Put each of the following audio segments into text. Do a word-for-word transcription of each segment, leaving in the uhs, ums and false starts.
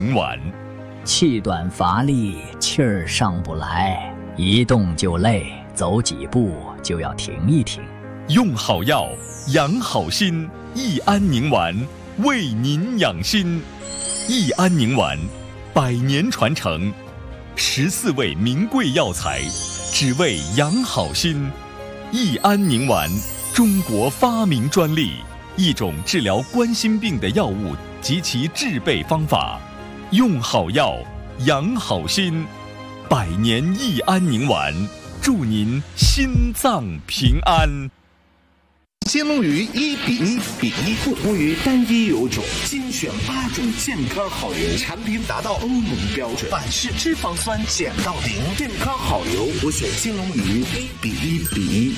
丸。 气短乏力，气儿上不来，一动就累，走几步就要停一停。 用好药，养好心，益安宁丸为您养心。益安宁丸，百年传承，十四味名贵药材，只为养好心。益安宁丸，中国发明专利，一种治疗冠心病的药物及其制备方法。用好药，养好心，百年益安宁丸，祝您心脏平安。 金龙鱼一比一比一，不同于单一油种，精选八种健康好油，产品达到欧盟标准，反式脂肪酸减到零，健康好油，我选金龙鱼一比一比一。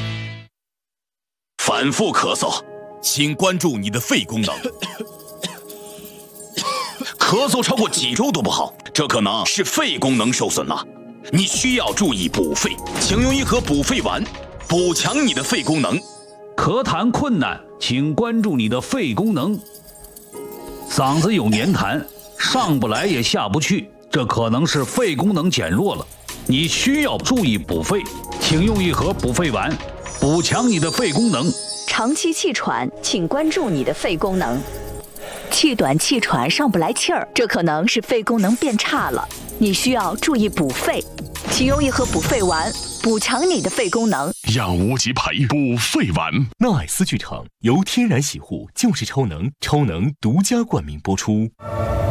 反复咳嗽，请关注你的肺功能。咳嗽超过几周都不好，这可能是肺功能受损了，你需要注意补肺，请用一盒补肺丸，补强你的肺功能。 咳痰困难，请关注你的肺功能。嗓子有黏痰，上不来也下不去，这可能是肺功能减弱了，你需要注意补肺，请用一盒补肺丸，补强你的肺功能。 长期气喘，请关注你的肺功能。气短气喘上不来气儿，这可能是肺功能变差了，你需要注意补肺，请用一盒补肺丸，补强你的肺功能。 养无极培补肺丸，纳爱斯剧场由天然洗护就是超能，超能独家冠名播出。